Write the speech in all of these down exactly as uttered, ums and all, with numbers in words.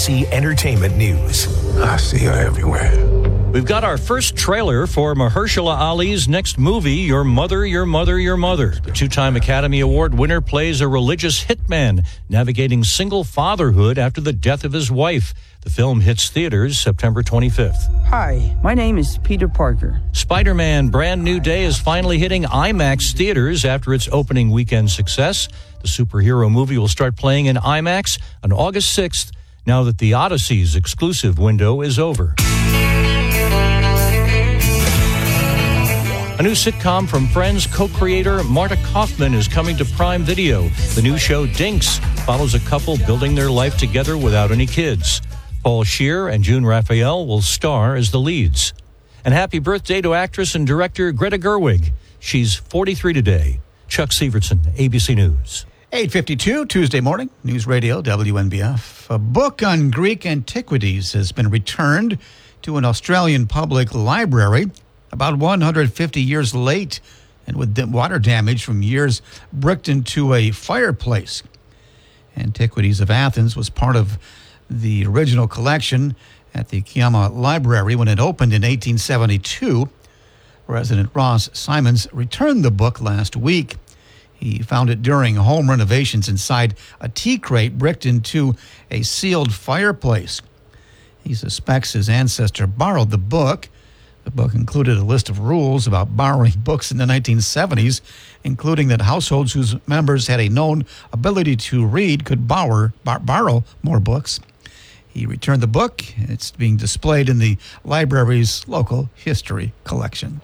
C Entertainment News. I see her everywhere. We've got our first trailer for Mahershala Ali's next movie, Your Mother, Your Mother, Your Mother. The two-time Academy Award winner plays a religious hitman navigating single fatherhood after the death of his wife. The film hits theaters September twenty-fifth. Hi, my name is Peter Parker. Spider-Man Brand New Day is finally hitting IMAX theaters after its opening weekend success. The superhero movie will start playing in IMAX on August sixth, now that the Odyssey's exclusive window is over. A new sitcom from Friends co-creator Marta Kaufman is coming to Prime Video. The new show Dinks follows a couple building their life together without any kids. Paul Scheer and June Raphael will star as the leads. And happy birthday to actress and director Greta Gerwig. She's forty-three today. Chuck Severson, A B C News. eight fifty-two, Tuesday morning, News Radio, W N B F. A book on Greek antiquities has been returned to an Australian public library about one hundred fifty years late and with water damage from years bricked into a fireplace. Antiquities of Athens was part of the original collection at the Kiama Library when it opened in eighteen seventy-two. Resident Ross Simons returned the book last week. He found it during home renovations inside a tea crate bricked into a sealed fireplace. He suspects his ancestor borrowed the book. The book included a list of rules about borrowing books in the nineteen seventies, including that households whose members had a known ability to read could borrow, bar- borrow more books. He returned the book. It's being displayed in the library's local history collection.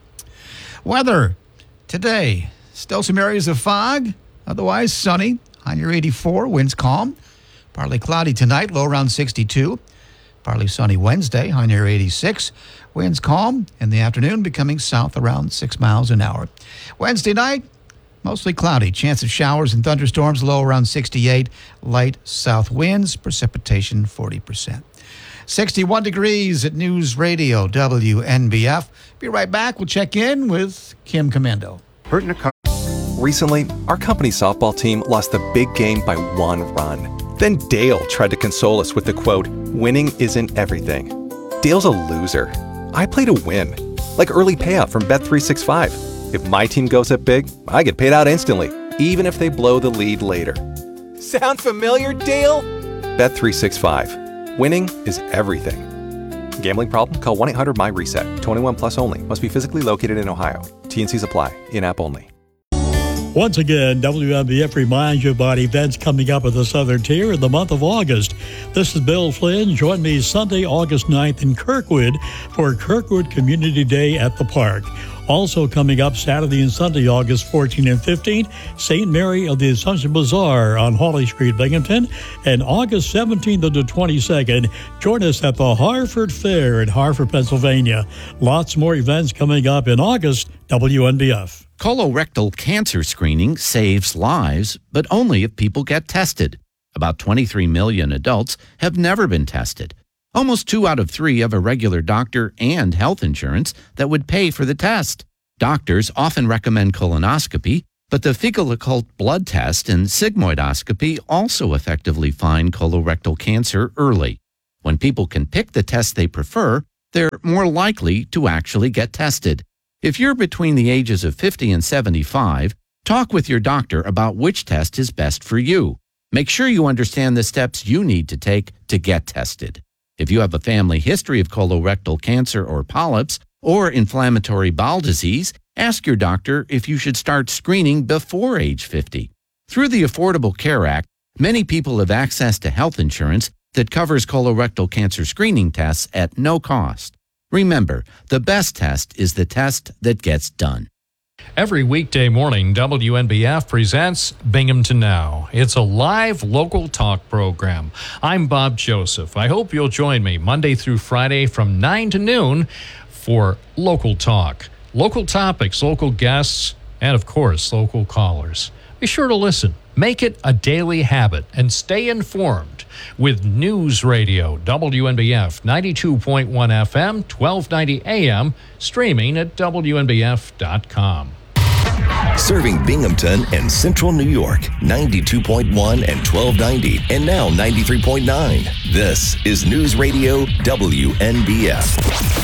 Weather today, still some areas of fog, otherwise sunny, high near eighty-four, winds calm. Partly cloudy tonight, low around sixty-two. Partly sunny Wednesday, high near eighty-six. Winds calm in the afternoon, becoming south around six miles an hour. Wednesday night, mostly cloudy. Chance of showers and thunderstorms, low around sixty-eight. Light south winds, precipitation forty percent. sixty-one degrees at News Radio W N B F. Be right back. We'll check in with Kim Commando. Recently, our company's softball team lost the big game by one run. Then Dale tried to console us with the quote, "Winning isn't everything." Dale's a loser. I play to win, like early payout from Bet three sixty-five. If my team goes up big, I get paid out instantly, even if they blow the lead later. Sound familiar, Dale? Bet three sixty-five. Winning is everything. Gambling problem? Call one eight hundred M Y reset. twenty-one plus only. Must be physically located in Ohio. T N Cs apply. In-app only. Once again, W N B F reminds you about events coming up at the Southern Tier in the month of August. This is Bill Flynn. Join me Sunday, August ninth in Kirkwood for Kirkwood Community Day at the Park. Also coming up Saturday and Sunday, August fourteenth and fifteenth, Saint Mary of the Assumption Bazaar on Hawley Street, Binghamton. And August seventeenth to the twenty-second, join us at the Harford Fair in Harford, Pennsylvania. Lots more events coming up in August, W N B F. Colorectal cancer screening saves lives, but only if people get tested. About twenty-three million adults have never been tested. Almost two out of three have a regular doctor and health insurance that would pay for the test. Doctors often recommend colonoscopy, but the fecal occult blood test and sigmoidoscopy also effectively find colorectal cancer early. When people can pick the test they prefer, they're more likely to actually get tested. If you're between the ages of fifty and seventy-five, talk with your doctor about which test is best for you. Make sure you understand the steps you need to take to get tested. If you have a family history of colorectal cancer or polyps or inflammatory bowel disease, ask your doctor if you should start screening before age fifty. Through the Affordable Care Act, many people have access to health insurance that covers colorectal cancer screening tests at no cost. Remember, the best test is the test that gets done. Every weekday morning, W N B F presents Binghamton Now. It's a live local talk program. I'm Bob Joseph. I hope you'll join me Monday through Friday from nine to noon for Local Talk. Local topics, local guests, and of course, local callers. Be sure to listen. Make it a daily habit and stay informed with News Radio, W N B F ninety-two point one F M, twelve ninety A M, streaming at W N B F dot com. Serving Binghamton and Central New York, ninety-two point one and twelve ninety, and now ninety-three point nine. This is News Radio W N B F.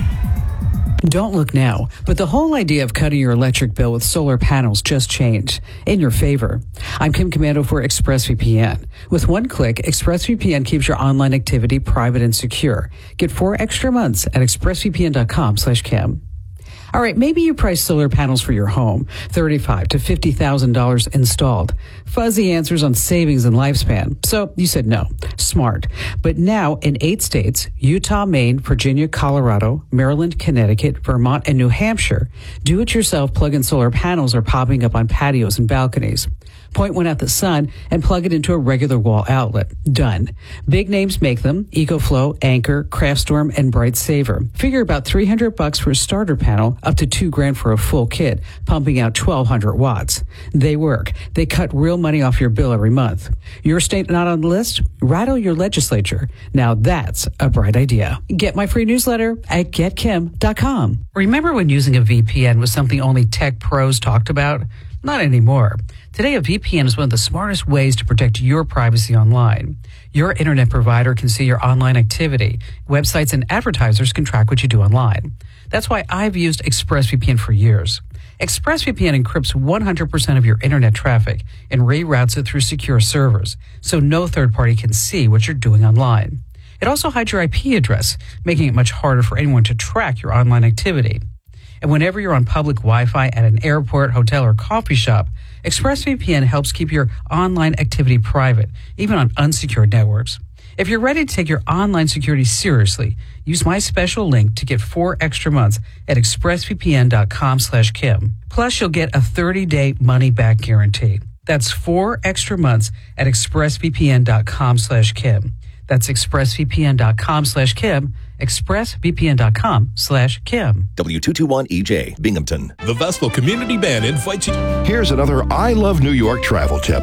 Don't look now, but the whole idea of cutting your electric bill with solar panels just changed in your favor. I'm Kim Commando for ExpressVPN. With one click, ExpressVPN keeps your online activity private and secure. Get four extra months at expressvpn.com slash Kim. All right, maybe you price solar panels for your home, thirty-five thousand to fifty thousand dollars installed. Fuzzy answers on savings and lifespan. So you said no. Smart. But now in eight states, Utah, Maine, Virginia, Colorado, Maryland, Connecticut, Vermont, and New Hampshire, do-it-yourself plug-in solar panels are popping up on patios and balconies. Point one at the sun and plug it into a regular wall outlet. Done. Big names make them: EcoFlow, Anchor, Craftstorm, and Bright Saver. Figure about three hundred bucks for a starter panel, up to two grand for a full kit, pumping out twelve hundred watts. They work. They cut real money off your bill every month. Your state not on the list? Rattle your legislature. Now that's a bright idea. Get my free newsletter at get kim dot com. Remember when using a V P N was something only tech pros talked about? Not anymore. Today, a V P N is one of the smartest ways to protect your privacy online. Your internet provider can see your online activity. Websites and advertisers can track what you do online. That's why I've used ExpressVPN for years. ExpressVPN encrypts one hundred percent of your internet traffic and reroutes it through secure servers, so no third party can see what you're doing online. It also hides your I P address, making it much harder for anyone to track your online activity. And whenever you're on public Wi-Fi at an airport, hotel, or coffee shop, ExpressVPN helps keep your online activity private, even on unsecured networks. If you're ready to take your online security seriously, use my special link to get four extra months at expressvpn.com slash Kim. Plus, you'll get a thirty-day money-back guarantee. That's four extra months at expressvpn.com slash Kim. That's expressvpn.com slash Kim. expressvpn.com slash Kim. W two twenty-one E J, Binghamton. The Vestal Community Band invites you. Here's another I Love New York travel tip.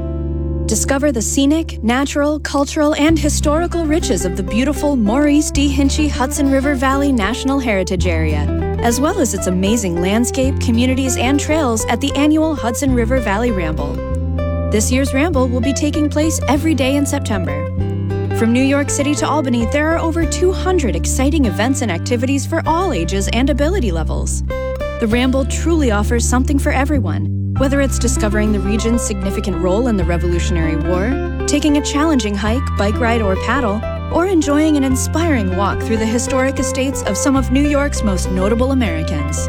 Discover the scenic, natural, cultural, and historical riches of the beautiful Maurice D. Hinchey Hudson River Valley National Heritage Area, as well as its amazing landscape, communities, and trails at the annual Hudson River Valley Ramble. This year's Ramble will be taking place every day in September. From New York City to Albany, there are over two hundred exciting events and activities for all ages and ability levels. The Ramble truly offers something for everyone, whether it's discovering the region's significant role in the Revolutionary War, taking a challenging hike, bike ride, or paddle, or enjoying an inspiring walk through the historic estates of some of New York's most notable Americans.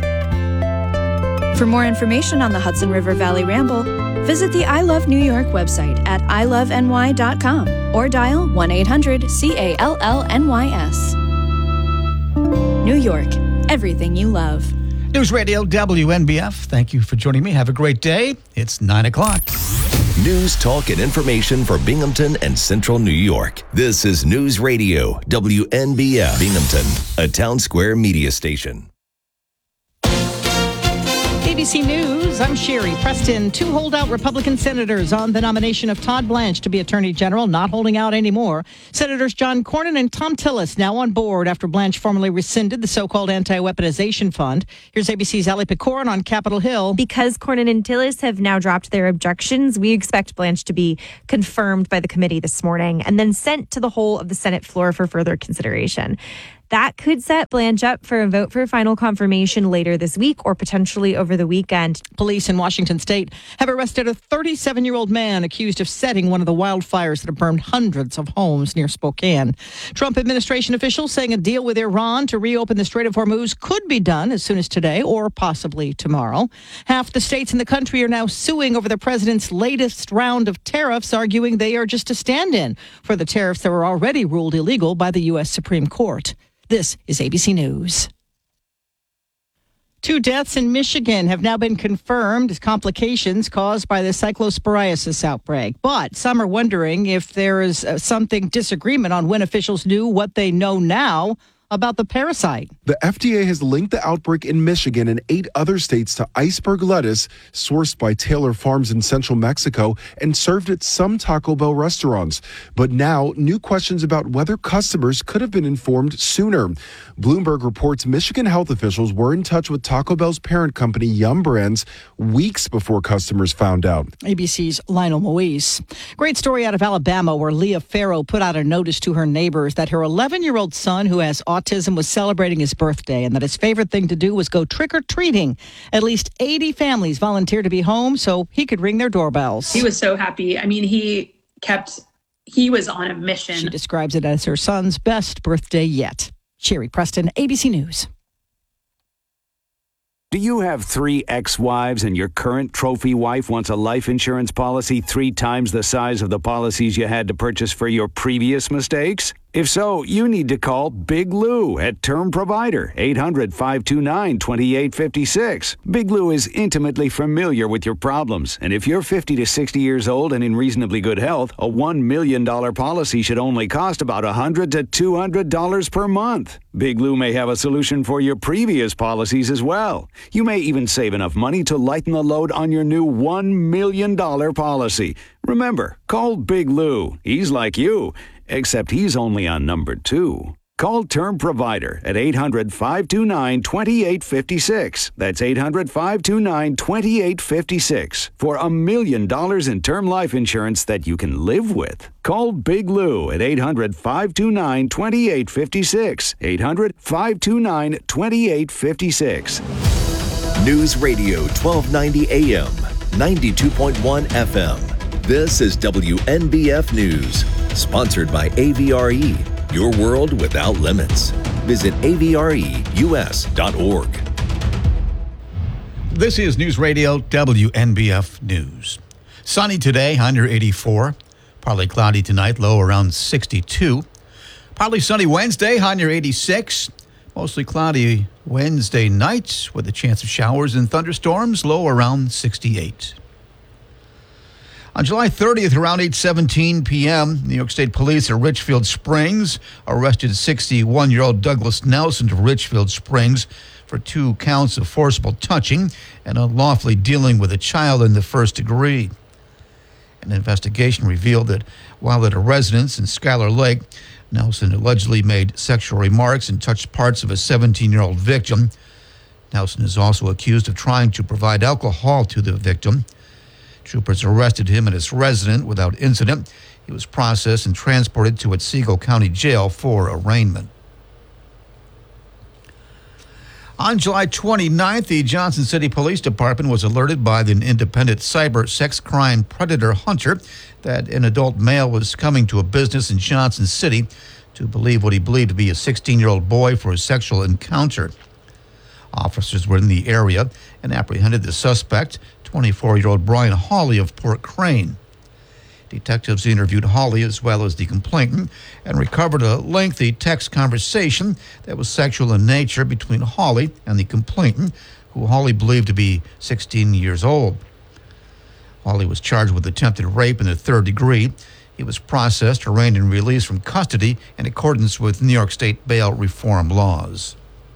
For more information on the Hudson River Valley Ramble, visit the I Love New York website at i love n y dot com or dial one eight hundred C A L L N Y S. New York, everything you love. News Radio W N B F. Thank you for joining me. Have a great day. It's nine o'clock. News, talk, and information for Binghamton and Central New York. This is News Radio W N B F, Binghamton, a Town Square media station. A B C News, I'm Sherry Preston. Two holdout Republican senators on the nomination of Todd Blanche to be Attorney General, not holding out anymore. Senators John Cornyn and Thom Tillis now on board after Blanche formally rescinded the so-called anti-weaponization fund. Here's A B C's Ali Picorin on Capitol Hill. Because Cornyn and Tillis have now dropped their objections, we expect Blanche to be confirmed by the committee this morning and then sent to the whole of the Senate floor for further consideration. That could set Blanche up for a vote for final confirmation later this week or potentially over the weekend. Police in Washington state have arrested a thirty-seven-year-old man accused of setting one of the wildfires that have burned hundreds of homes near Spokane. Trump administration officials saying a deal with Iran to reopen the Strait of Hormuz could be done as soon as today or possibly tomorrow. Half the states in the country are now suing over the president's latest round of tariffs, arguing they are just a stand-in for the tariffs that were already ruled illegal by the U S Supreme Court. This is A B C News. Two deaths in Michigan have now been confirmed as complications caused by the cyclosporiasis outbreak. But some are wondering if there is uh, something disagreement on when officials knew what they know now about the parasite. The F D A has linked the outbreak in Michigan and eight other states to iceberg lettuce sourced by Taylor Farms in central Mexico and served at some Taco Bell restaurants. But now, new questions about whether customers could have been informed sooner. Bloomberg reports Michigan health officials were in touch with Taco Bell's parent company, Yum Brands, weeks before customers found out. A B C's Lionel Moise. Great story out of Alabama where Leah Farrow put out a notice to her neighbors that her eleven-year-old son who has autism was celebrating his birthday and that his favorite thing to do was go trick-or-treating. At least eighty families volunteered to be home so he could ring their doorbells. He was so happy. I mean, he kept, he was on a mission. She describes it as her son's best birthday yet. Sherry Preston, A B C News. Do you have three ex-wives and your current trophy wife wants a life insurance policy three times the size of the policies you had to purchase for your previous mistakes? If so, you need to call Big Lou at Term Provider, eight hundred, five two nine, two eight five six. Big Lou is intimately familiar with your problems, and if you're fifty to sixty years old and in reasonably good health, a one million dollars policy should only cost about one hundred to two hundred dollars per month. Big Lou may have a solution for your previous policies as well. You may even save enough money to lighten the load on your new one million dollars policy. Remember, call Big Lou. He's like you, except he's only on number two. Call Term Provider at eight hundred, five two nine, two eight five six. That's eight hundred, five two nine, two eight five six for a million dollars in term life insurance that you can live with. Call Big Lou at eight hundred, five two nine, two eight five six. eight hundred, five two nine, two eight five six. News Radio twelve ninety A M, ninety-two point one F M. This is W N B F News, sponsored by A V R E, your world without limits. Visit A V R E U S dot org. This is News Radio W N B F News. Sunny today, high near eighty-four. Partly cloudy tonight, low around sixty-two. Partly sunny Wednesday, high near eighty-six. Mostly cloudy Wednesday night with a chance of showers and thunderstorms, low around sixty-eight. On July thirtieth, around eight seventeen p.m., New York State Police at Richfield Springs arrested sixty-one-year-old Douglas Nelson of Richfield Springs for two counts of forcible touching and unlawfully dealing with a child in the first degree. An investigation revealed that while at a residence in Schuyler Lake, Nelson allegedly made sexual remarks and touched parts of a seventeen-year-old victim. Nelson is also accused of trying to provide alcohol to the victim. Troopers arrested him at his residence without incident. He was processed and transported to Otsego County Jail for arraignment. On July twenty-ninth, the Johnson City Police Department was alerted by an independent cyber sex crime predator hunter that an adult male was coming to a business in Johnson City to believe what he believed to be a sixteen-year-old boy for a sexual encounter. Officers were in the area and apprehended the suspect, twenty-four-year-old Brian Hawley of Port Crane. Detectives interviewed Hawley as well as the complainant and recovered a lengthy text conversation that was sexual in nature between Hawley and the complainant, who Hawley believed to be sixteen years old. Hawley was charged with attempted rape in the third degree. He was processed, arraigned, and released from custody in accordance with New York State bail reform laws.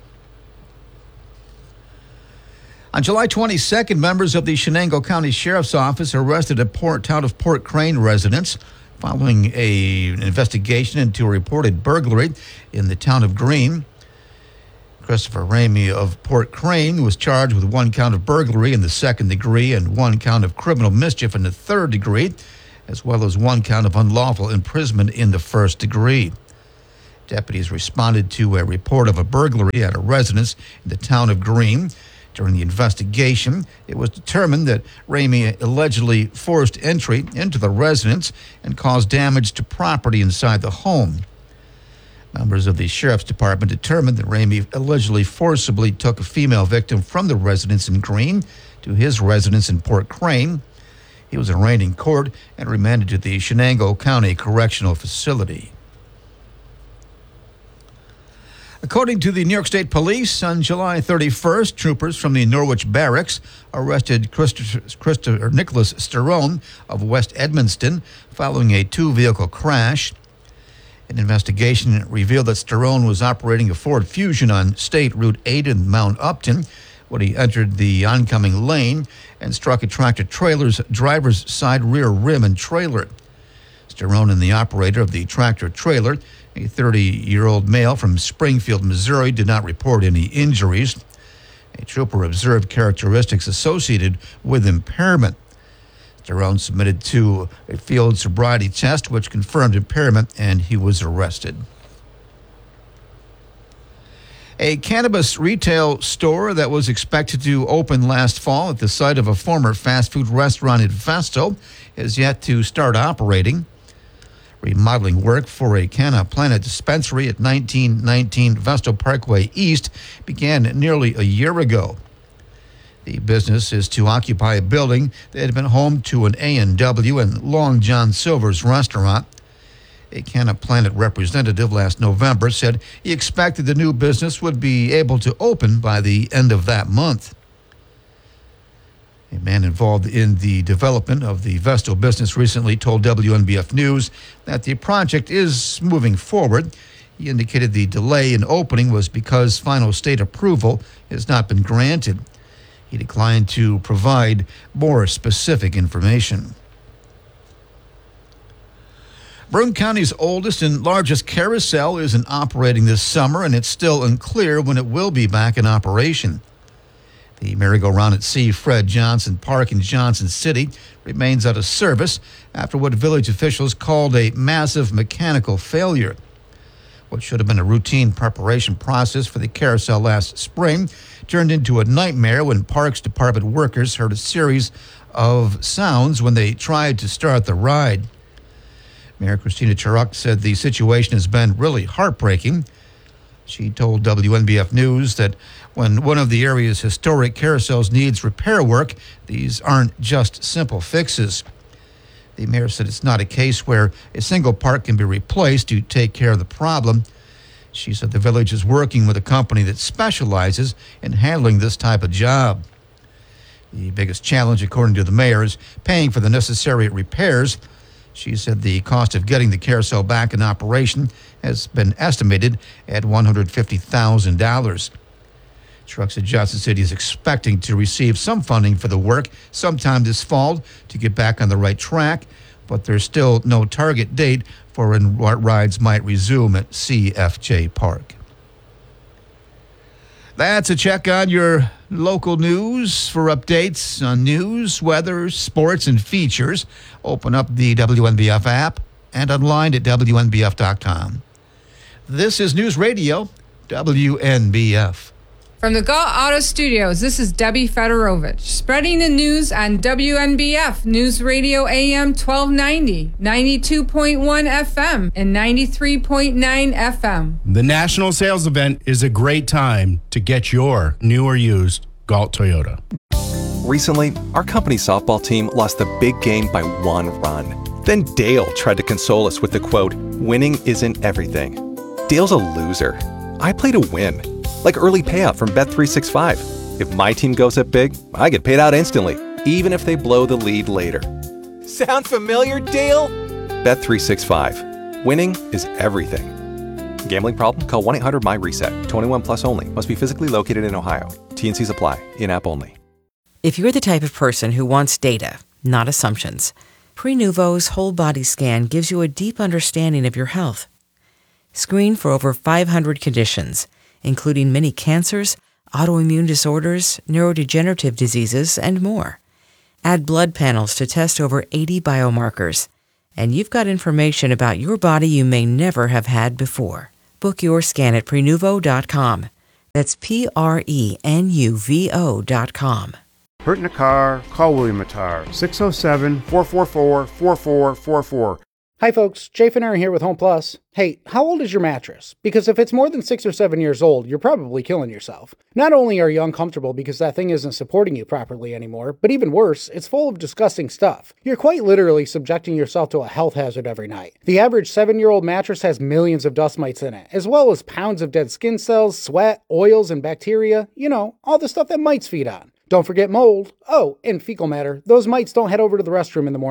On July twenty-second, members of the Shenango County Sheriff's Office arrested a Port, town of Port Crane residents following a, an investigation into a reported burglary in the town of Greene. Christopher Ramey of Port Crane was charged with one count of burglary in the second degree and one count of criminal mischief in the third degree, as well as one count of unlawful imprisonment in the first degree. Deputies responded to a report of a burglary at a residence in the town of Greene. During the investigation, it was determined that Ramey allegedly forced entry into the residence and caused damage to property inside the home. Members of the Sheriff's Department determined that Ramey allegedly forcibly took a female victim from the residence in Greene to his residence in Port Crane. He was arraigned in court and remanded to the Shenango County Correctional Facility. According to the New York State Police, on July thirty-first, troopers from the Norwich Barracks arrested Christopher, Christopher Nicholas Sterone of West Edmonston following a two-vehicle crash. An investigation revealed that Sterone was operating a Ford Fusion on State Route eight in Mount Upton when he entered the oncoming lane and struck a tractor-trailer's driver's side rear rim and trailer. Sterone and the operator of the tractor-trailer, a thirty-year-old male from Springfield, Missouri, did not report any injuries. A trooper observed characteristics associated with impairment. Sterone submitted to a field sobriety test, which confirmed impairment, and he was arrested. A cannabis retail store that was expected to open last fall at the site of a former fast food restaurant in Vesto is yet to start operating. Remodeling work for a Canna Planet dispensary at nineteen nineteen Vesto Parkway East began nearly a year ago. The business is to occupy a building that had been home to an A and W and Long John Silver's restaurant. A Canna Planet representative last November said he expected the new business would be able to open by the end of that month. A man involved in the development of the Vesto business recently told W N B F News that the project is moving forward. He indicated the delay in opening was because final state approval has not been granted. He declined to provide more specific information. Broome County's oldest and largest carousel isn't operating this summer, and it's still unclear when it will be back in operation. The merry-go-round at C. Fred Johnson Park in Johnson City remains out of service after what village officials called a massive mechanical failure. What should have been a routine preparation process for the carousel last spring turned into a nightmare when Parks Department workers heard a series of sounds when they tried to start the ride. Mayor Christina Charuk said the situation has been really heartbreaking. She told W N B F News that when one of the area's historic carousels needs repair work, these aren't just simple fixes. The mayor said it's not a case where a single part can be replaced to take care of the problem. She said the village is working with a company that specializes in handling this type of job. The biggest challenge, according to the mayor, is paying for the necessary repairs. She said the cost of getting the carousel back in operation has been estimated at one hundred fifty thousand dollars. Charuk said Johnson City is expecting to receive some funding for the work sometime this fall to get back on the right track, but there's still no target date for when rides might resume at C F J Park. That's a check on your local news. For updates on news, weather, sports, and features, open up the W N B F app and online at W N B F dot com. This is News Radio, W N B F. From the Galt Auto Studios, this is Debbie Fedorovich, spreading the news on W N B F News Radio A M twelve ninety, ninety-two point one F M, and ninety-three point nine F M. The national sales event is a great time to get your new or used Galt Toyota. Recently, our company softball team lost the big game by one run. Then Dale tried to console us with the quote, "Winning isn't everything." Dale's a loser. I play to win. Like early payout from Bet three sixty-five. If my team goes up big, I get paid out instantly, even if they blow the lead later. Sound familiar, Dale? Bet three sixty-five. Winning is everything. Gambling problem? Call one eight hundred M Y reset. twenty-one plus only. Must be physically located in Ohio. T and Cs apply. In-app only. If you're the type of person who wants data, not assumptions, Prenuvo's whole body scan gives you a deep understanding of your health. Screen for over five hundred conditions, including many cancers, autoimmune disorders, neurodegenerative diseases, and more. Add blood panels to test over eighty biomarkers, and you've got information about your body you may never have had before. Book your scan at Prenuvo dot com. That's P R E N U V O dot com. Hurt in a car? Call William Matar, six oh seven, four four four, four four four four. Hi folks, Jay Finner here with Home Plus. Hey, how old is your mattress? Because if it's more than six or seven years old, you're probably killing yourself. Not only are you uncomfortable because that thing isn't supporting you properly anymore, but even worse, it's full of disgusting stuff. You're quite literally subjecting yourself to a health hazard every night. The average seven-year-old mattress has millions of dust mites in it, as well as pounds of dead skin cells, sweat, oils, and bacteria. You know, all the stuff that mites feed on. Don't forget mold. Oh, and fecal matter. Those mites don't head over to the restroom in the morning.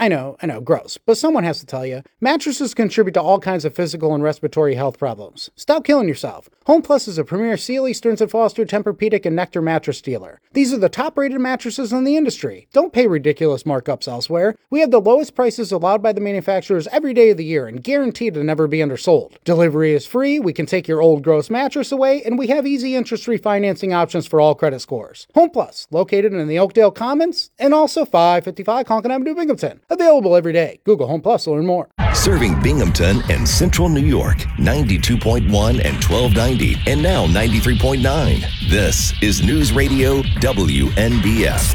I know, I know, gross, but someone has to tell you. Mattresses contribute to all kinds of physical and respiratory health problems. Stop killing yourself. Home Plus is a premier Sealy, Stearns and Foster, Tempur-Pedic, and Nectar mattress dealer. These are the top-rated mattresses in the industry. Don't pay ridiculous markups elsewhere. We have the lowest prices allowed by the manufacturers every day of the year and guaranteed to never be undersold. Delivery is free, we can take your old gross mattress away, and we have easy interest-free financing options for all credit scores. Home Plus, located in the Oakdale Commons, and also five fifty-five Conklin Avenue, Binghamton. Available every day. Google Home Plus to learn more. Serving Binghamton and Central New York, ninety-two point one and twelve ninety, and now ninety-three point nine. This is News Radio W N B F.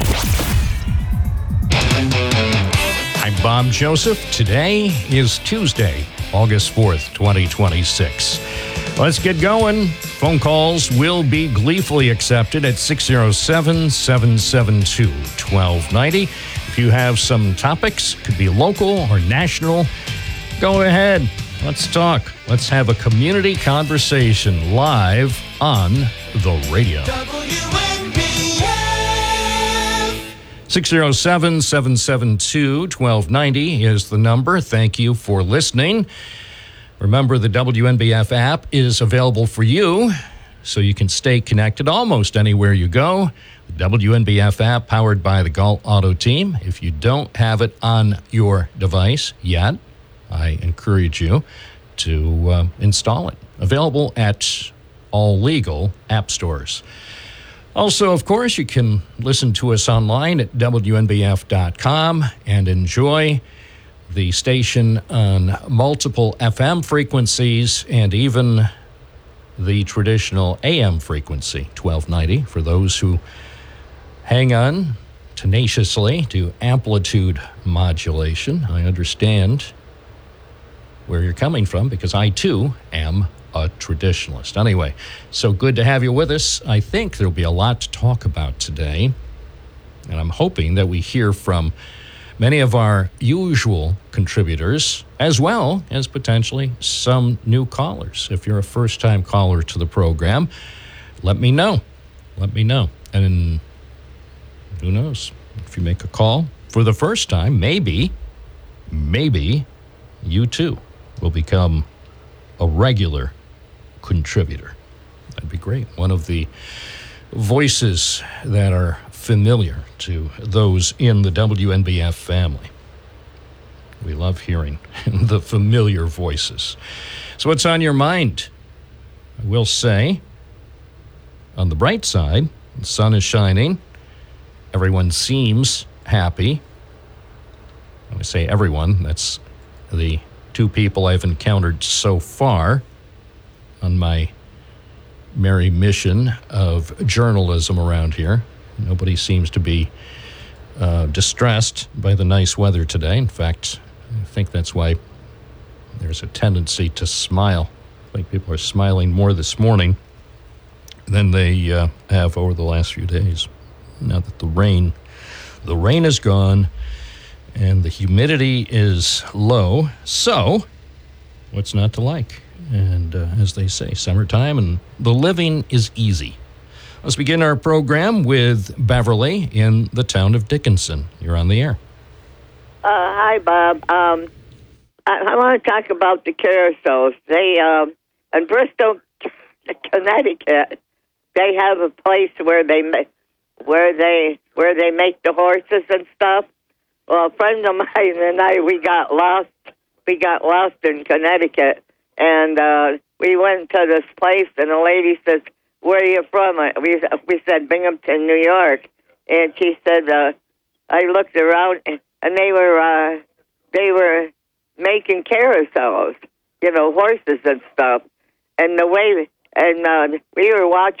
I'm Bob Joseph. Today is Tuesday, August fourth, twenty twenty-six. Let's get going. Phone calls will be gleefully accepted at six oh seven, seven seven two, one two nine oh. If you have some topics, could be local or national, go ahead. Let's talk. Let's have a community conversation live on the radio. six oh seven, seven seven two, one two nine oh is the number. Thank you for listening. Remember, the W N B F app is available for you, so you can stay connected almost anywhere you go. The W N B F app, powered by the Galt Auto Team. If you don't have it on your device yet, I encourage you to uh, install it. Available at all legal app stores. Also, of course, you can listen to us online at W N B F dot com and enjoy the station on multiple F M frequencies and even the traditional A M frequency, twelve ninety, for those who hang on tenaciously to amplitude modulation. I understand where you're coming from because I, too, am a traditionalist. Anyway, so good to have you with us. I think there'll be a lot to talk about today, and I'm hoping that we hear from many of our usual contributors, as well as potentially some new callers. If you're a first-time caller to the program, let me know. Let me know. And who knows? If you make a call for the first time, maybe, maybe you too will become a regular contributor. That'd be great. One of the voices that are familiar to those in the W N B F family. We love hearing the familiar voices. So what's on your mind? I will say, on the bright side, the sun is shining. Everyone seems happy. When I say everyone, that's the two people I've encountered so far on my merry mission of journalism around here. Nobody seems to be uh, distressed by the nice weather today. In fact, I think that's why there's a tendency to smile. I think people are smiling more this morning than they uh, have over the last few days. Now that the rain, the rain is gone and the humidity is low, so what's not to like? And uh, as they say, summertime and the living is easy. Let's begin our program with Beverly in the town of Dickinson. You're on the air. Uh, hi, Bob. Um, I, I want to talk about the carousels. They, um, in Bristol, Connecticut, they have a place where they make, where they where they make the horses and stuff. Well, a friend of mine and I, we got lost. We got lost in Connecticut, and uh, we went to this place, and the lady says, "Where are you from?" We we said Binghamton, New York, and she said, uh, I looked around, and they were uh, they were making carousels, you know, horses and stuff, and the way and uh, we were watching.